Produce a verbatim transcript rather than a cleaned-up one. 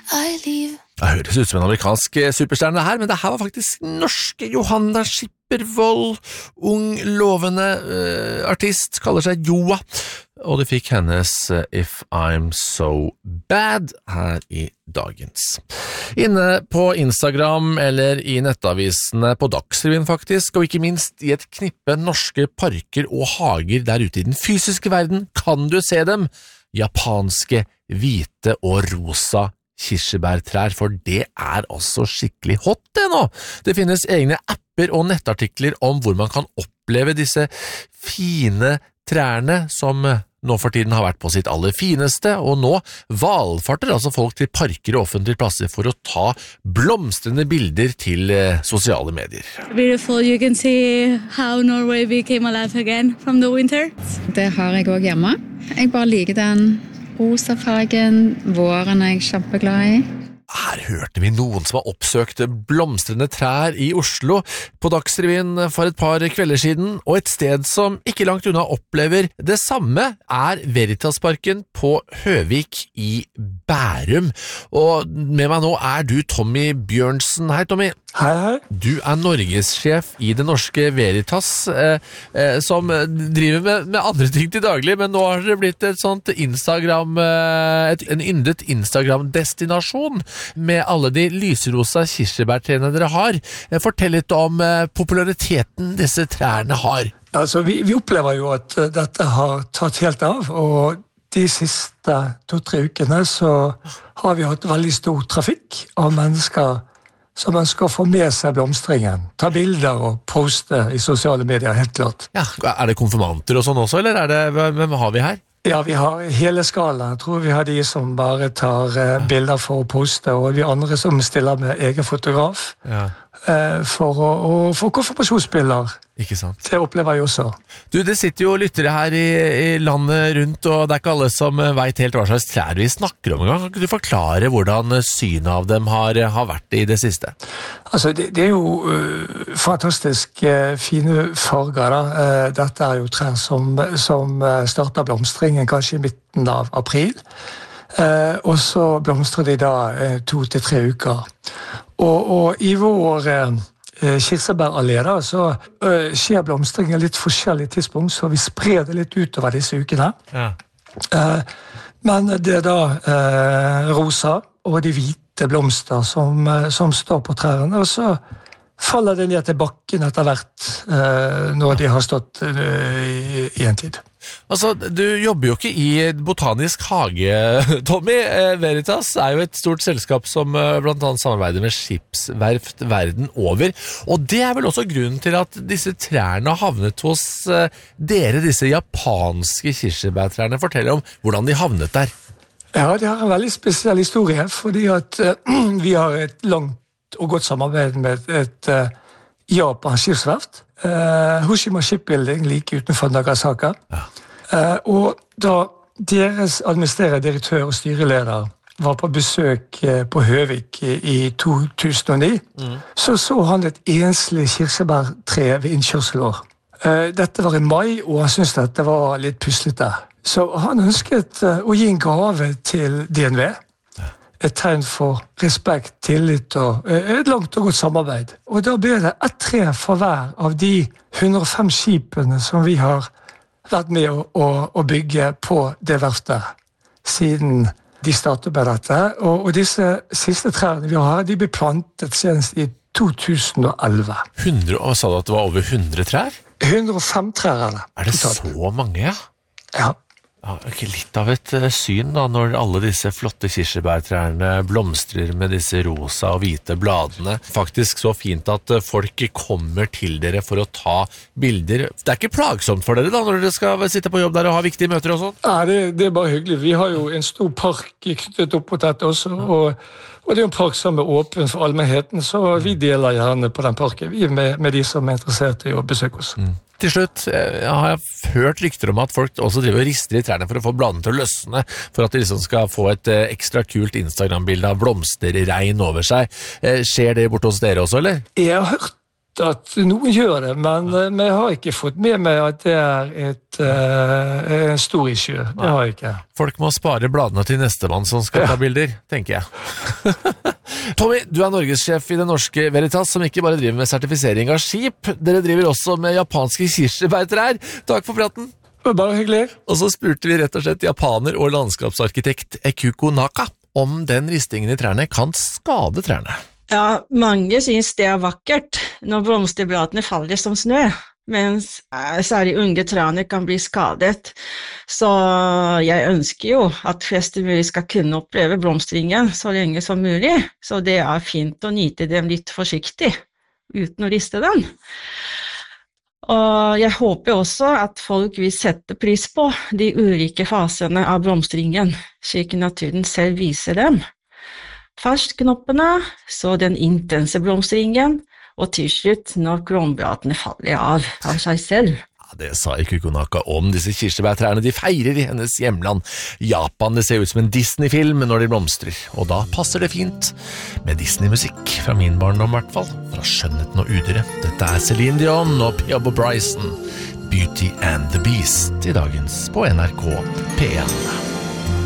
I leave. Det høres ut som en amerikansk superstjerne her, men det her var faktisk norske Johanna Skippervold, ung, lovende uh, artist, kaller seg Joa, og det fikk hennes uh, If I'm So Bad her i dagens. Inne på Instagram eller i nettavisene på Dagsrevyen faktisk, og ikke minst i et knippe norske parker og hager der ute i den fysiske verden, kan du se dem, japanske, hvite og rosa kirsebærtrær, for det er altså skikkelig hot det nå. Det finnes egne apper og nettartikler om hvor man kan oppleve disse fine trærne som nå for tiden har vært på sitt aller fineste, og nå valfarter altså folk til parker og offentlige plasser for å ta blomstrende bilder til eh, sosiale medier. Beautiful, you can see how Norway became alive again from the winter. Det har jeg også hjemme. Jeg bare liker den rosa fargen, våren er jeg kjempeglad i. Her hørte vi noen som har oppsøkt blomstrende trær i Oslo på Dagsrevyen for et par kvelder siden, og et sted som ikke langt unna opplever det samme er Veritasparken på Høvik i Bærum. Og med meg nå er du Tommy Bjørnsen. Hei Tommy. Hei, hei. Du er Norgessjef i det norske Veritas, eh, eh, som driver med, med andre ting til daglig, men nå har det blitt et sånt Instagram, eh, et, en yndet Instagram-destinasjon med alle de lyserosa kirsebærtrærne dere har. Eh, fortell litt om eh, populariteten disse trærne har. Altså, vi, vi opplever jo at uh, dette har tatt helt av, og de siste to-tre ukene så har vi hatt veldig stor trafikk av mennesker som ønsker å få med seg blomstringen, ta bilder og poste i sosiale medier, helt klart. Ja, er det konfirmanter og sånn også, eller er det, hvem har vi her? Ja, vi har hele skala. Jeg tror vi har de som bare tar uh, bilder for å poste, og vi andre som stiller med egen fotograf Ja. uh, for å og for konfirmasjonsbilder. Ikke sant? Det opplever jeg også. Du, det sitter jo lyttere her i, i landet rundt, og det er ikke alle som vet helt hva slags trær vi snakker om en gang. Kan ikke du forklare hvordan synet av dem har, har vært i det siste? Altså, det, det er jo uh, fantastisk uh, fine farger da. Uh, dette er jo trær som, som uh, starter blomstringen kanskje i midten av april. Uh, og så blomstrer de da uh, to til tre uker. Og, og i vår uh, kirsebærallé da, så uh, skjer blomstringen litt forskjellige tidspunkt, så vi sprer det litt utover disse ukene. Ja. Uh, men det er da uh, rosa og de hvite blomster som, uh, som står på trærne, og så faller det ned til bakken etter hvert uh, når de har stått uh, i, i en tid. Altså, du jobber jo ikke i botanisk hage, Tommy. Veritas er jo et stort selskap som blant annet samarbeider med skipsverft verden over. Og det er vel også grunnen til at disse trærne har havnet hos dere, disse japanske kirsebærtrærne. Fortell om hvordan de havnet der. Ja, det har en veldig spesiell historie, fordi at uh, vi har et langt og godt samarbeid med et uh, japansk skipsverft. Uh, Hoshima Shipbuilding like utenfor Nagasaka. Ja. Uh, og da deres administrerende direktør og styreleder var på besøk uh, på Høvik i, i to tusen og ni, mm. så så han et enslig kirsebærtre ved innkjørselsår. Uh, dette var i mai, og han syntes dette var litt puslete. Så han ønsket uh, å gi en gave til D N V. Et tegn for respekt, tillit og et langt og godt samarbeid. Og da ble det ett tre for hver av de hundre og fem skipene som vi har vært med å, å, å bygge på det verftet siden de startet med dette. Og, og disse siste trærne vi har, de ble plantet senest i to tusen og elleve. hundre, og sa du at det var over hundre trær? hundre og fem trær er det. Er det så mange, ja? Ja. Ja, ikke litt av et uh, syn da, når alle disse flotte kirsebærtrærne blomstrer med disse rosa og hvite bladene. Faktisk så fint at uh, folk kommer til dere for å ta bilder. Det er ikke plagsomt for dere da, når dere skal sitte på jobb der og ha viktige møter og sånn? Ja, det, det er bare hyggelig. Vi har jo en stor park knyttet opp på dette også, og, og det er en park som er åpen for allmennheten, så vi deler gjerne på den parken, vi med, med de som er interessert i å besøke oss. Mm. Til slutt, jeg har hørt rykter om at folk også driver og rister i trærne for å få bladene til å løsne, for at de liksom skal få et ekstra kult Instagram-bilde av blomsterregn over seg. Skjer det borte hos dere også, eller? Jeg har hørt at noen gjør det, men jeg har ikke fått med meg at det er et uh, en stor issue. Det har jeg ikke. Folk må spare bladene til nestemann som skal ta bilder, tenker jeg. Tommy, du er norgessjef i det norske Veritas, som ikke bare driver med sertifisering av skip, dere driver også med japanske kirsebærtrær. Takk for praten. Det var bare hyggelig. Og så spurte vi rett og slett japaner og landskapsarkitekt Ekuko Naka om den ristingen i trærne kan skade trærne. Ja, mange synes det er vakkert når blomsterbladene faller som snø, mens særlig unge trærne kan bli skadet. Så jeg ønsker jo at flest mulig skal kunne oppleve blomstringen så lenge som mulig, så det er fint å nyte dem litt forsiktig, uten å riste den. Og jeg håper også at folk vil sette pris på de ulike fasene av blomstringen, slik naturen selv viser dem. Først knoppene, så den intense blomstringen, og til slutt når kronbladene faller av av seg selv. Ja, det sa Ekuko Naka om disse kirsebærtrærne. De feirer i hennes hjemland. Japan, det ser ut som en Disney-film når de blomstrer, og da passer det fint med Disney-musikk fra min barndom i hvert fall, fra Skjønnheten og udyret. Dette er Celine Dion og Peabo Bryson, Beauty and the Beast, i dagens på N R K P en.